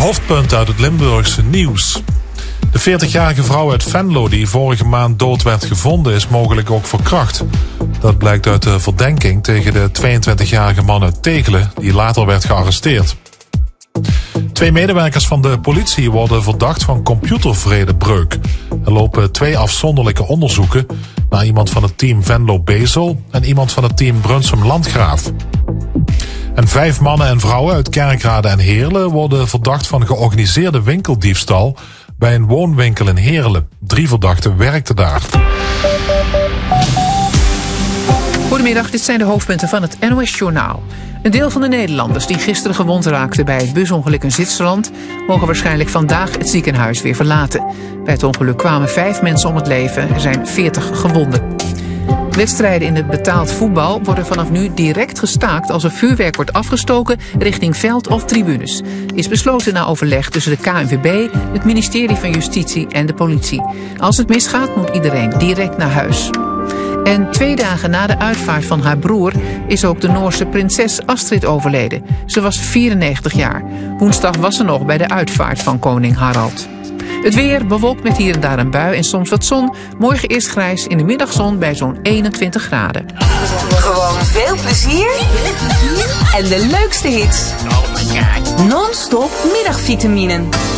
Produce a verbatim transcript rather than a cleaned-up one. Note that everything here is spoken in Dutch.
Hoofdpunten uit het Limburgse nieuws. De veertigjarige vrouw uit Venlo die vorige maand dood werd gevonden is mogelijk ook verkracht. Dat blijkt uit de verdenking tegen de tweeëntwintigjarige man uit Tegelen die later werd gearresteerd. Twee medewerkers van de politie worden verdacht van computervredebreuk. Er lopen twee afzonderlijke onderzoeken naar iemand van het team Venlo-Bezel en iemand van het team Brunsum-Landgraaf. En vijf mannen en vrouwen uit Kerkrade en Heerlen worden verdacht van georganiseerde winkeldiefstal bij een woonwinkel in Heerlen. Drie verdachten werkten daar. Goedemiddag, dit zijn de hoofdpunten van het N O S-journaal. Een deel van de Nederlanders die gisteren gewond raakten bij het busongeluk in Zwitserland mogen waarschijnlijk vandaag het ziekenhuis weer verlaten. Bij het ongeluk kwamen vijf mensen om het leven, er zijn veertig gewonden. Wedstrijden in het betaald voetbal worden vanaf nu direct gestaakt als er vuurwerk wordt afgestoken richting veld of tribunes. Is besloten na overleg tussen de K N V B, het ministerie van Justitie en de politie. Als het misgaat moet iedereen direct naar huis. En twee dagen na de uitvaart van haar broer is ook de Noorse prinses Astrid overleden. Ze was vierennegentig jaar. Woensdag was ze nog bij de uitvaart van koning Harald. Het weer bewolkt met hier en daar een bui en soms wat zon. Morgen eerst grijs, in de middagzon bij zo'n eenentwintig graden. Gewoon veel plezier en de leukste hits. Non-stop middagvitaminen.